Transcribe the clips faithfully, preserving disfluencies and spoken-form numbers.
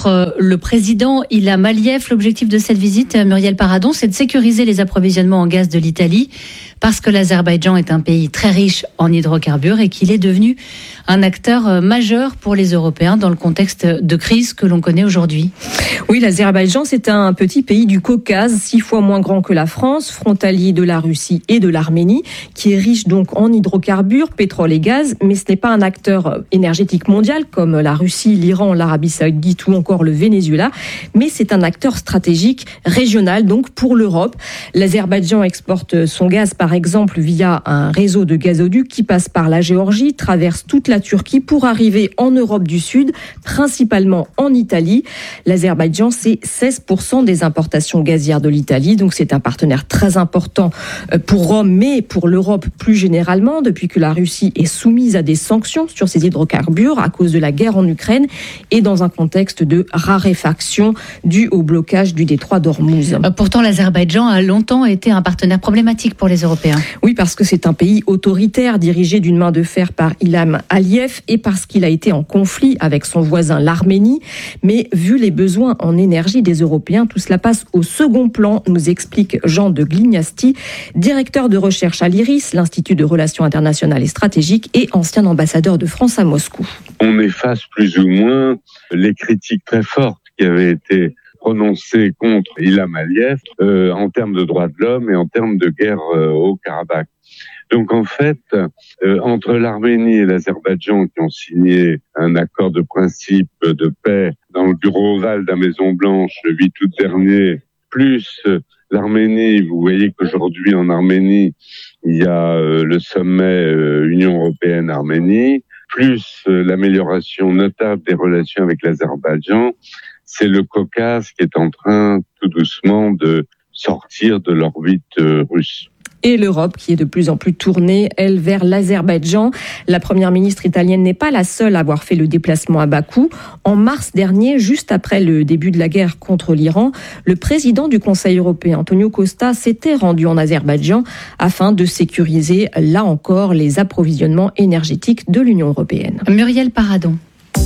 rencontre le président Ilham Aliyev. L'objectif de cette visite, Muriel Paradon, c'est de sécuriser les approvisionnements en gaz de l'Italie, parce que l'Azerbaïdjan est un pays très riche en hydrocarbures et qu'il est devenu un acteur majeur pour les Européens dans le contexte de crise que l'on connaît aujourd'hui. Oui, l'Azerbaïdjan, c'est un petit pays du Caucase, six fois moins grand que la France, frontalier de la Russie et de l'Arménie, qui est riche donc en hydrocarbures, pétrole et gaz, mais ce n'est pas un acteur énergétique mondial comme la Russie, l'Iran, l'Arabie Saoudite ou encore le Venezuela, mais c'est un acteur stratégique régional donc pour l'Europe. L'Azerbaïdjan exporte son gaz par exemple via un réseau de gazoducs qui passe par la Géorgie, traverse toute la Turquie pour arriver en Europe du Sud, principalement en Italie. L'Azerbaïdjan, c'est seize pour cent des importations gazières de l'Italie, donc c'est un partenaire très important pour Rome, mais pour l'Europe plus généralement, depuis que la Russie est soumise à des sanctions sur ses hydrocarbures à cause de la guerre en Ukraine et dans un contexte de raréfaction dû au blocage du détroit d'Ormuz. Pourtant, l'Azerbaïdjan a longtemps été un partenaire problématique pour les Européens. Oui, parce que c'est un pays autoritaire dirigé d'une main de fer par Ilham Aliyev et parce qu'il a été en conflit avec son voisin l'Arménie. Mais vu les besoins en énergie des Européens, tout cela passe au second plan, nous explique Jean de Glignasti, directeur de recherche à l'I R I S, l'Institut de Relations internationales et stratégiques, et ancien ambassadeur de France à Moscou. On efface plus ou moins les critiques très fortes qui avaient été prononcées contre Ilham Aliyev euh, en termes de droits de l'homme et en termes de guerre euh, au Karabakh. Donc en fait, euh, entre l'Arménie et l'Azerbaïdjan qui ont signé un accord de principe de paix dans le bureau ovale de la Maison-Blanche le huit août dernier, plus euh, l'Arménie, vous voyez qu'aujourd'hui en Arménie, il y a euh, le sommet euh, Union européenne-Arménie, plus euh, l'amélioration notable des relations avec l'Azerbaïdjan, c'est le Caucase qui est en train tout doucement de sortir de l'orbite euh, russe. Et l'Europe qui est de plus en plus tournée, elle, vers l'Azerbaïdjan. La première ministre italienne n'est pas la seule à avoir fait le déplacement à Bakou. En mars dernier, juste après le début de la guerre contre l'Iran, le président du Conseil européen, Antonio Costa, s'était rendu en Azerbaïdjan afin de sécuriser, là encore, les approvisionnements énergétiques de l'Union européenne. Muriel Paradon.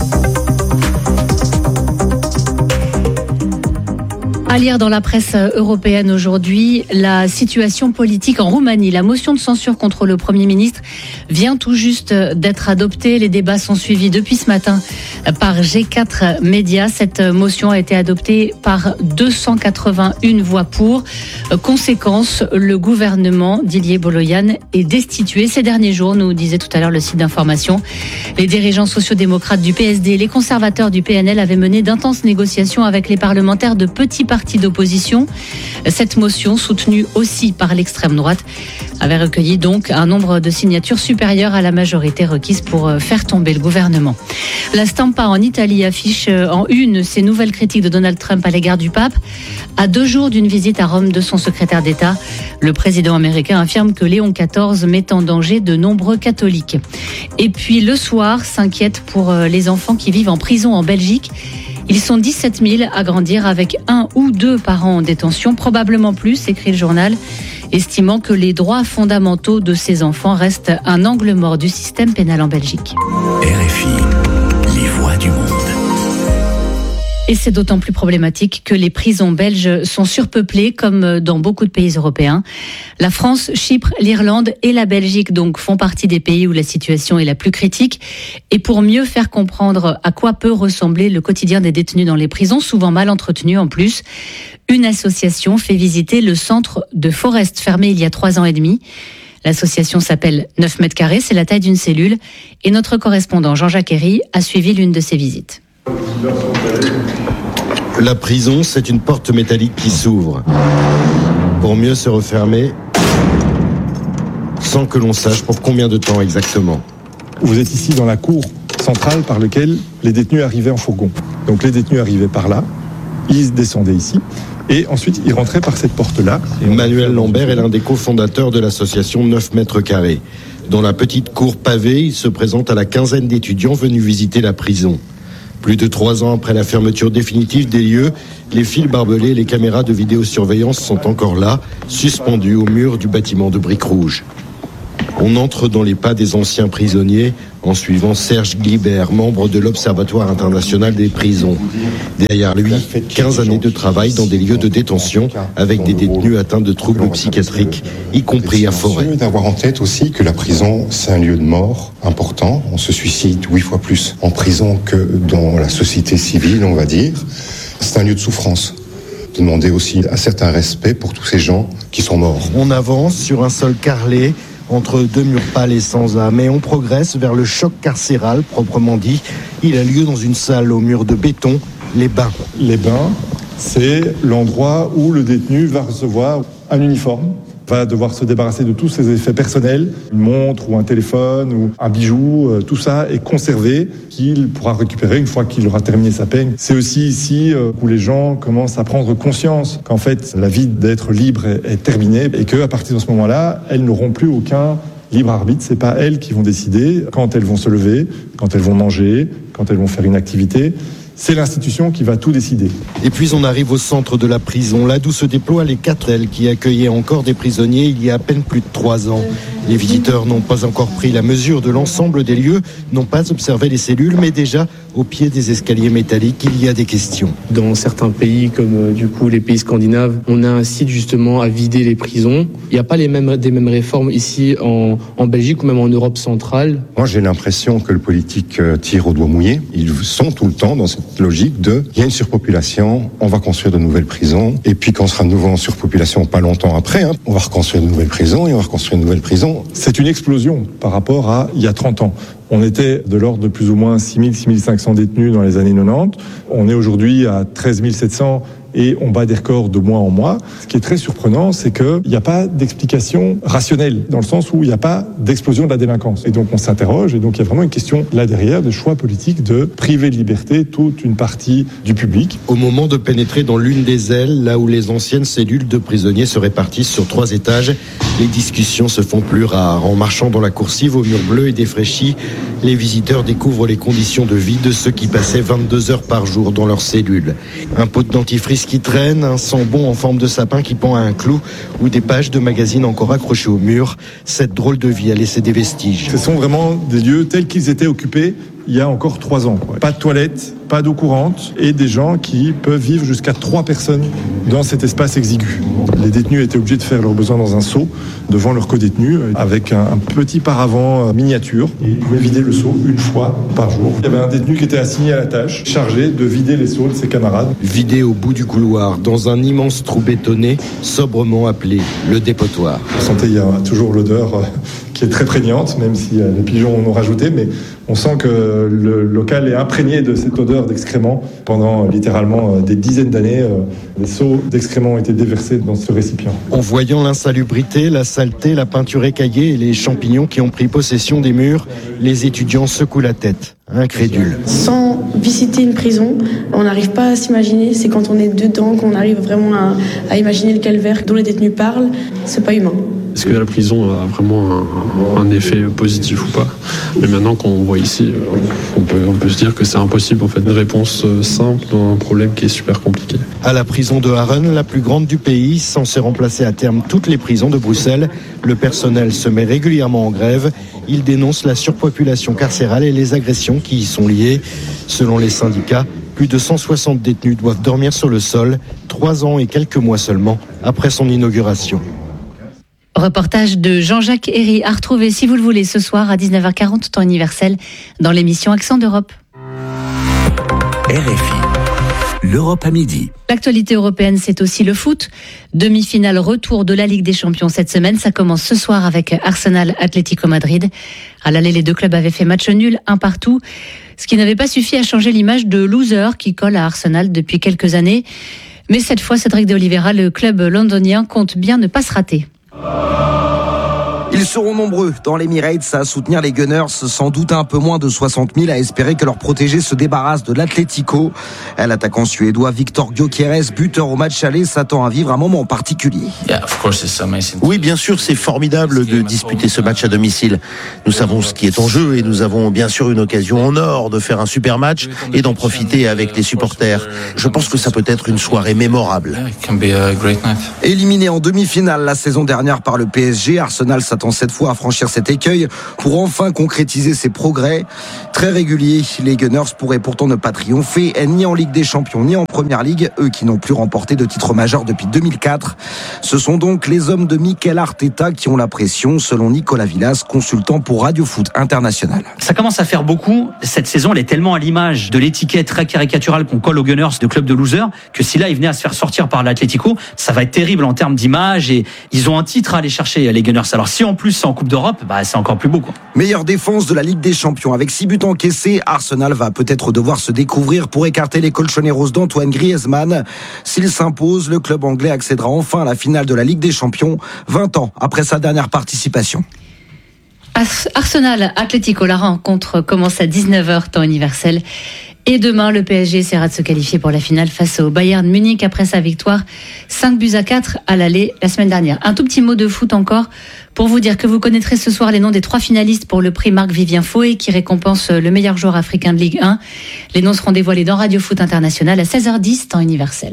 À lire dans la presse européenne aujourd'hui, la situation politique en Roumanie. La motion de censure contre le Premier ministre vient tout juste d'être adoptée. Les débats sont suivis depuis ce matin par G quatre Médias. Cette motion a été adoptée par deux cent quatre-vingt-une voix pour. Conséquence, le gouvernement d'Ilie Boloyan est destitué ces derniers jours, nous disait tout à l'heure le site d'information. Les dirigeants sociodémocrates du P S D et les conservateurs du P N L avaient mené d'intenses négociations avec les parlementaires de petits partis d'opposition. Cette motion, soutenue aussi par l'extrême droite, avait recueilli donc un nombre de signatures supérieur à la majorité requise pour faire tomber le gouvernement. La Stampa en Italie affiche en une ses nouvelles critiques de Donald Trump à l'égard du pape. À deux jours d'une visite à Rome de son secrétaire d'État, le président américain affirme que Léon quatorze met en danger de nombreux catholiques. Et puis le soir, s'inquiète pour les enfants qui vivent en prison en Belgique. Ils sont dix-sept mille à grandir avec un ou deux parents en détention, probablement plus, écrit le journal, estimant que les droits fondamentaux de ces enfants restent un angle mort du système pénal en Belgique. R F I, les voix du monde. Et c'est d'autant plus problématique que les prisons belges sont surpeuplées comme dans beaucoup de pays européens. La France, Chypre, l'Irlande et la Belgique donc font partie des pays où la situation est la plus critique. Et pour mieux faire comprendre à quoi peut ressembler le quotidien des détenus dans les prisons, souvent mal entretenus en plus, une association fait visiter le centre de Forest fermé il y a trois ans et demi. L'association s'appelle neuf mètres carrés, c'est la taille d'une cellule. Et notre correspondant Jean-Jacques Herry a suivi l'une de ces visites. La prison, c'est une porte métallique qui s'ouvre pour mieux se refermer sans que l'on sache pour combien de temps exactement. Vous êtes ici dans la cour centrale par laquelle les détenus arrivaient en fourgon. Donc les détenus arrivaient par là, ils descendaient ici et ensuite ils rentraient par cette porte-là. Manuel Lambert est l'un des cofondateurs de l'association neuf mètres carrés. Dans la petite cour pavée, il se présente à la quinzaine d'étudiants venus visiter la prison. Plus de trois ans après la fermeture définitive des lieux, les fils barbelés et les caméras de vidéosurveillance sont encore là, suspendus au mur du bâtiment de briques rouges. On entre dans les pas des anciens prisonniers en suivant Serge Glibert, membre de l'Observatoire international des prisons. Derrière lui, quinze années de travail dans des lieux de détention avec des détenus atteints de troubles psychiatriques, y compris à Forêt. D'avoir en tête aussi que la prison, c'est un lieu de mort important. On se suicide huit fois plus en prison que dans la société civile, on va dire. C'est un lieu de souffrance. Demander aussi un certain respect pour tous ces gens qui sont morts. On avance sur un sol carrelé, entre deux murs pâles et sans âme, et on progresse vers le choc carcéral, proprement dit. Il a lieu dans une salle aux murs de béton, les bains. Les bains, c'est l'endroit où le détenu va recevoir un uniforme, va devoir se débarrasser de tous ses effets personnels, une montre ou un téléphone ou un bijou, tout ça est conservé, qu'il pourra récupérer une fois qu'il aura terminé sa peine. C'est aussi ici où les gens commencent à prendre conscience qu'en fait la vie d'être libre est terminée et qu'à partir de ce moment-là, elles n'auront plus aucun libre arbitre. C'est pas elles qui vont décider quand elles vont se lever, quand elles vont manger, quand elles vont faire une activité. C'est l'institution qui va tout décider. Et puis on arrive au centre de la prison, là d'où se déploient les quatre ailes qui accueillaient encore des prisonniers il y a à peine plus de trois ans. Les visiteurs n'ont pas encore pris la mesure de l'ensemble des lieux, n'ont pas observé les cellules, mais déjà au pied des escaliers métalliques, il y a des questions. Dans certains pays comme euh, du coup les pays scandinaves, on a un site justement à vider les prisons. Il n'y a pas les mêmes, des mêmes réformes ici en, en Belgique ou même en Europe centrale. Moi j'ai l'impression que le politique tire au doigt mouillé. Ils sont tout le temps dans cette logique de il y a une surpopulation, on va construire de nouvelles prisons, et puis quand on sera de nouveau en surpopulation, pas longtemps après, hein, on va reconstruire de nouvelles prisons et on va reconstruire de nouvelles prisons. C'est une explosion par rapport à il y a trente ans. On était de l'ordre de plus ou moins six mille, six mille cinq cents détenus dans les années quatre-vingt-dix. On est aujourd'hui à treize mille sept cents et on bat des records de mois en mois. Ce qui est très surprenant, c'est qu'il n'y a pas d'explication rationnelle, dans le sens où il n'y a pas d'explosion de la délinquance. Et donc on s'interroge, et donc il y a vraiment une question là derrière de choix politique de priver de liberté toute une partie du public. Au moment de pénétrer dans l'une des ailes, là où les anciennes cellules de prisonniers se répartissent sur trois étages, les discussions se font plus rares. En marchant dans la coursive aux murs bleus et défraîchis, les visiteurs découvrent les conditions de vie de ceux qui passaient vingt-deux heures par jour dans leurs cellules. Un pot de dentifrice qui traîne, un sambon en forme de sapin qui pend à un clou, ou des pages de magazines encore accrochées au mur. Cette drôle de vie a laissé des vestiges. Ce sont vraiment des lieux tels qu'ils étaient occupés il y a encore trois ans. Quoi. Pas de toilettes, pas d'eau courante, et des gens qui peuvent vivre jusqu'à trois personnes dans cet espace exigu. Les détenus étaient obligés de faire leurs besoins dans un seau devant leurs co-détenus, avec un, un petit paravent miniature. Ils pouvaient vider le seau une fois par jour. Il y avait un détenu qui était assigné à la tâche, chargé de vider les seaux de ses camarades. Vidé au bout du couloir, dans un immense trou bétonné, sobrement appelé le dépotoir. Vous sentez, il y a toujours l'odeur euh, qui est très prégnante, même si euh, les pigeons en ont rajouté, mais on sent que le local est imprégné de cette odeur d'excréments. Pendant euh, littéralement euh, des dizaines d'années, euh, les seaux d'excréments ont été déversés dans ce récipient. En voyant l'insalubrité, la saleté, la peinture écaillée et les champignons qui ont pris possession des murs, les étudiants secouent la tête, incrédules. Sans visiter une prison, on n'arrive pas à s'imaginer. C'est quand on est dedans qu'on arrive vraiment à, à imaginer le calvaire dont les détenus parlent. C'est pas humain. Est-ce que la prison a vraiment un, un effet positif ou pas? Mais maintenant qu'on voit ici, on peut, on peut se dire que c'est impossible en fait, une réponse simple dans un problème qui est super compliqué. À la prison de Haren, la plus grande du pays, censée remplacer à terme toutes les prisons de Bruxelles, le personnel se met régulièrement en grève. Il dénonce la surpopulation carcérale et les agressions qui y sont liées. Selon les syndicats, plus de cent soixante détenus doivent dormir sur le sol, trois ans et quelques mois seulement après son inauguration. Reportage de Jean-Jacques Herry à retrouver, si vous le voulez, ce soir à dix-neuf heures quarante, temps universel, dans l'émission Accent d'Europe. R F I, l'Europe à midi. L'actualité européenne, c'est aussi le foot. Demi-finale retour de la Ligue des Champions cette semaine. Ça commence ce soir avec Arsenal Atlético Madrid. À l'aller, les deux clubs avaient fait match nul, un partout. Ce qui n'avait pas suffi à changer l'image de loser qui colle à Arsenal depuis quelques années. Mais cette fois, Cédric de Oliveira, le club londonien, compte bien ne pas se rater. Ils seront nombreux dans l'Emirates à soutenir les Gunners, sans doute un peu moins de soixante mille à espérer que leur protégé se débarrasse de l'Atlético. L'attaquant suédois Victor Gyökeres, buteur au match aller, s'attend à vivre un moment particulier. Oui, bien sûr, c'est formidable de disputer ce match à domicile. Nous savons ce qui est en jeu et nous avons bien sûr une occasion en or de faire un super match et d'en profiter avec les supporters. Je pense que ça peut être une soirée mémorable. Éliminé en demi-finale la saison dernière par le P S G, Arsenal s'attend s'attend cette fois à franchir cet écueil pour enfin concrétiser ses progrès. Très réguliers, les Gunners pourraient pourtant ne pas triompher ni en Ligue des Champions ni en Première Ligue, eux qui n'ont plus remporté de titre majeur depuis deux mille quatre. Ce sont donc les hommes de Mikel Arteta qui ont la pression, selon Nicolas Villas, consultant pour Radio Foot International. Ça commence à faire beaucoup. Cette saison, elle est tellement à l'image de l'étiquette très caricaturale qu'on colle aux Gunners de club de losers que si là, ils venaient à se faire sortir par l'Atlético, ça va être terrible en termes d'image et ils ont un titre à aller chercher, les Gunners. Alors si en plus c'est en Coupe d'Europe, bah, c'est encore plus beau, quoi. Meilleure défense de la Ligue des Champions. Avec six buts encaissés, Arsenal va peut-être devoir se découvrir pour écarter les colchoneros d'Antoine Griezmann. S'il s'impose, le club anglais accédera enfin à la finale de la Ligue des Champions, vingt ans après sa dernière participation. Arsenal Atlético, la rencontre commence à dix-neuf heures temps universel. Et demain, le P S G essaiera de se qualifier pour la finale face au Bayern Munich après sa victoire cinq buts à quatre à l'aller la semaine dernière. Un tout petit mot de foot encore pour vous dire que vous connaîtrez ce soir les noms des trois finalistes pour le prix Marc-Vivien Foé qui récompense le meilleur joueur africain de Ligue un. Les noms seront dévoilés dans Radio Foot International à seize heures dix temps universel.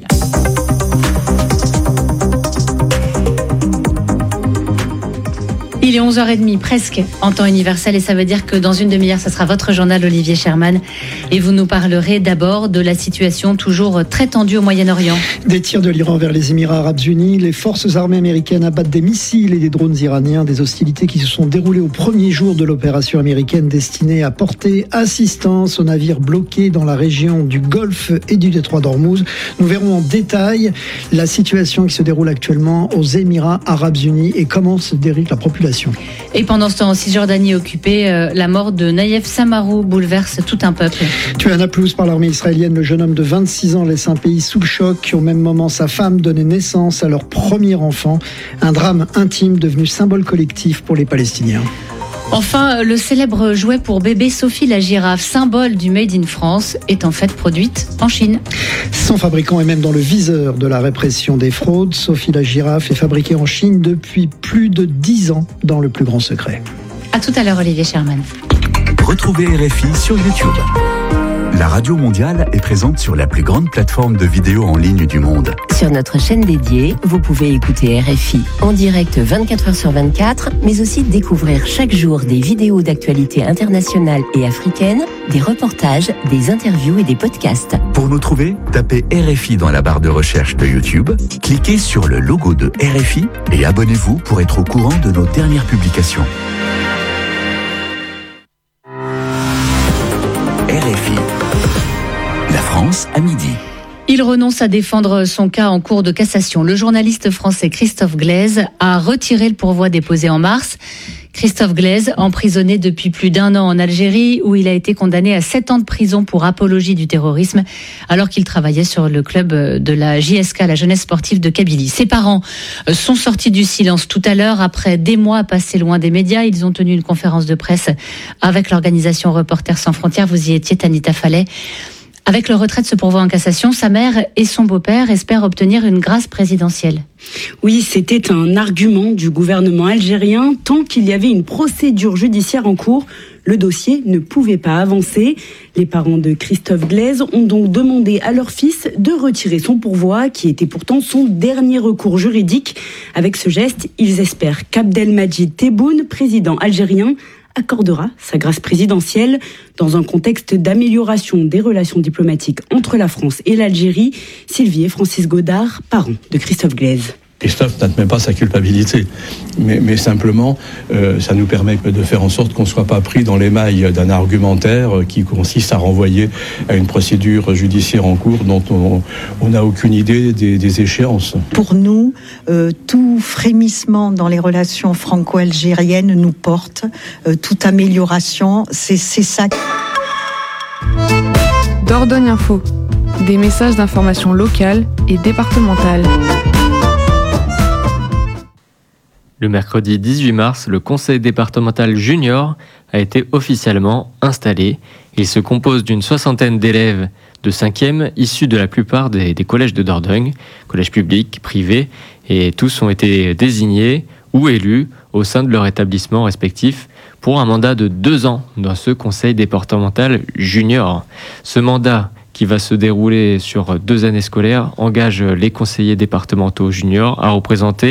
Il est onze heures trente presque en temps universel et ça veut dire que dans une demi-heure, ça sera votre journal Olivier Sherman et vous nous parlerez d'abord de la situation toujours très tendue au Moyen-Orient. Des tirs de l'Iran vers les Émirats Arabes Unis, les forces armées américaines abattent des missiles et des drones iraniens, des hostilités qui se sont déroulées au premier jour de l'opération américaine destinée à porter assistance aux navires bloqués dans la région du Golfe et du détroit d'Ormuz. Nous verrons en détail la situation qui se déroule actuellement aux Émirats Arabes Unis et comment se dirige la population. Et pendant ce temps, en Cisjordanie occupée, euh, la mort de Naïef Samarou bouleverse tout un peuple. Tué à Naplouse par l'armée israélienne, le jeune homme de vingt-six ans laisse un pays sous le choc. Au même moment, sa femme donnait naissance à leur premier enfant. Un drame intime devenu symbole collectif pour les Palestiniens. Enfin, le célèbre jouet pour bébé Sophie la girafe, symbole du Made in France, est en fait produite en Chine. Son fabricant est même dans le viseur de la répression des fraudes. Sophie la girafe est fabriquée en Chine depuis plus de dix ans dans le plus grand secret. À tout à l'heure, Olivier Sherman. Retrouvez R F I sur YouTube. La radio mondiale est présente sur la plus grande plateforme de vidéos en ligne du monde. Sur notre chaîne dédiée, vous pouvez écouter R F I en direct vingt-quatre heures sur vingt-quatre, mais aussi découvrir chaque jour des vidéos d'actualité internationale et africaine, des reportages, des interviews et des podcasts. Pour nous trouver, tapez R F I dans la barre de recherche de YouTube, cliquez sur le logo de R F I et abonnez-vous pour être au courant de nos dernières publications. R F I. La France à midi. Il renonce à défendre son cas en cour de cassation. Le journaliste français Christophe Glaise a retiré le pourvoi déposé en mars. Christophe Glaise, emprisonné depuis plus d'un an en Algérie, où il a été condamné à sept ans de prison pour apologie du terrorisme, alors qu'il travaillait sur le club de la J S K, la jeunesse sportive de Kabylie. Ses parents sont sortis du silence tout à l'heure. Après des mois passés loin des médias, ils ont tenu une conférence de presse avec l'organisation Reporters sans frontières. Vous y étiez, Tanita Fallet. Avec le retrait de ce pourvoi en cassation, sa mère et son beau-père espèrent obtenir une grâce présidentielle. Oui, c'était un argument du gouvernement algérien. Tant qu'il y avait une procédure judiciaire en cours, le dossier ne pouvait pas avancer. Les parents de Christophe Glaise ont donc demandé à leur fils de retirer son pourvoi, qui était pourtant son dernier recours juridique. Avec ce geste, ils espèrent qu'Abdelmadjid Tebboune, président algérien, accordera sa grâce présidentielle dans un contexte d'amélioration des relations diplomatiques entre la France et l'Algérie. Sylvie et Francis Godard, parents de Christophe Glaise. Christophe n'admet pas sa culpabilité, mais, mais simplement, euh, ça nous permet de faire en sorte qu'on ne soit pas pris dans les mailles d'un argumentaire qui consiste à renvoyer à une procédure judiciaire en cours dont on n'a aucune idée des, des échéances. Pour nous, euh, tout frémissement dans les relations franco-algériennes nous porte, euh, toute amélioration, c'est, c'est ça. Dordogne Info, des messages d'information locale et départementale. Le mercredi dix-huit mars, le conseil départemental junior a été officiellement installé. Il se compose d'une soixantaine d'élèves de cinquième issus de la plupart des, des collèges de Dordogne, collèges publics, privés, et tous ont été désignés ou élus au sein de leur établissement respectif pour un mandat de deux ans dans ce conseil départemental junior. Ce mandat, qui va se dérouler sur deux années scolaires, engage les conseillers départementaux juniors à représenter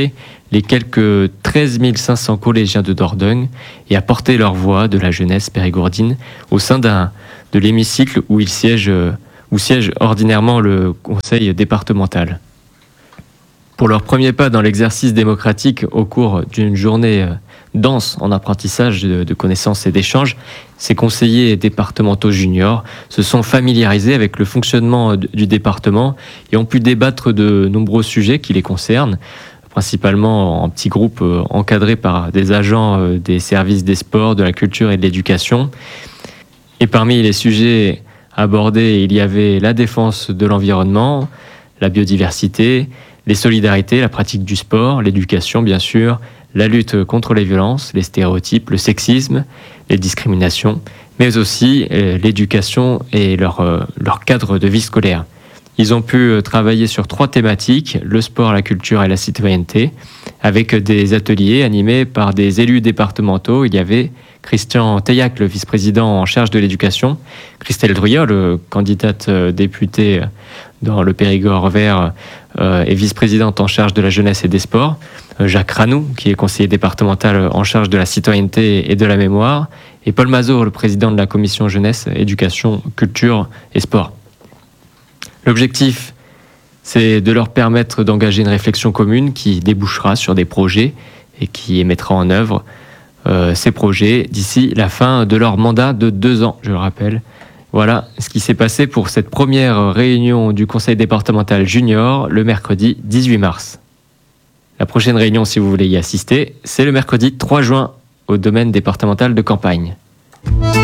les quelques treize mille cinq cents collégiens de Dordogne et à porter leur voix de la jeunesse périgourdine au sein d'un, de l'hémicycle où il siège, où siège ordinairement le conseil départemental. Pour leur premier pas dans l'exercice démocratique au cours d'une journée dense en apprentissage de, de connaissances et d'échanges, ces conseillers départementaux juniors se sont familiarisés avec le fonctionnement du département et ont pu débattre de nombreux sujets qui les concernent, principalement en petits groupes encadrés par des agents des services des sports, de la culture et de l'éducation. Et parmi les sujets abordés, il y avait la défense de l'environnement, la biodiversité, les solidarités, la pratique du sport, l'éducation bien sûr, la lutte contre les violences, les stéréotypes, le sexisme, les discriminations, mais aussi euh, l'éducation et leur, euh, leur cadre de vie scolaire. Ils ont pu travailler sur trois thématiques, le sport, la culture et la citoyenneté, avec des ateliers animés par des élus départementaux. Il y avait Christian Teillac, le vice-président en charge de l'éducation, Christelle Druyol, candidate députée dans le Périgord vert euh, et vice-présidente en charge de la jeunesse et des sports, Jacques Ranou, qui est conseiller départemental en charge de la citoyenneté et de la mémoire, et Paul Mazot, le président de la commission jeunesse, éducation, culture et sport. L'objectif, c'est de leur permettre d'engager une réflexion commune qui débouchera sur des projets et qui mettra en œuvre euh, ces projets d'ici la fin de leur mandat de deux ans, je le rappelle. Voilà ce qui s'est passé pour cette première réunion du Conseil départemental junior le mercredi dix-huit mars. La prochaine réunion, si vous voulez y assister, c'est le mercredi trois juin au domaine départemental de Campagne.